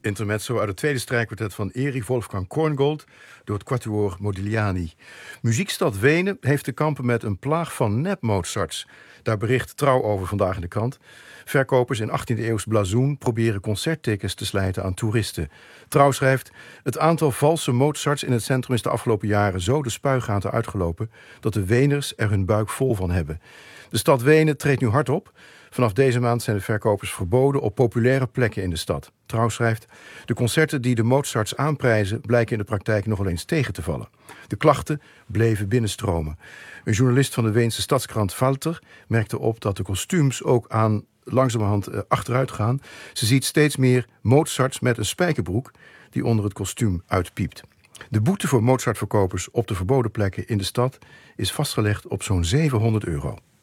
Intermezzo uit het tweede strijkkwartet van Erich Wolfgang Korngold door het Quatuor Modigliani. Muziekstad Wenen heeft te kampen met een plaag van nep-Mozarts. Daar bericht Trouw over vandaag in de krant. Verkopers in 18e-eeuws blazoen proberen concerttickets te slijten aan toeristen. Trouw schrijft: het aantal valse Mozarts in het centrum is de afgelopen jaren zo de spuigaten uitgelopen dat de Weners er hun buik vol van hebben. De stad Wenen treedt nu hard op. Vanaf deze maand zijn de verkopers verboden op populaire plekken in de stad. Trouw schrijft: de concerten die de Mozarts aanprijzen blijken in de praktijk nogal eens tegen te vallen. De klachten bleven binnenstromen. Een journalist van de Weense stadskrant Falter merkte op dat de kostuums ook langzamerhand achteruit gaan. Ze ziet steeds meer Mozarts met een spijkerbroek die onder het kostuum uitpiept. De boete voor Mozartverkopers op de verboden plekken in de stad is vastgelegd op zo'n €700.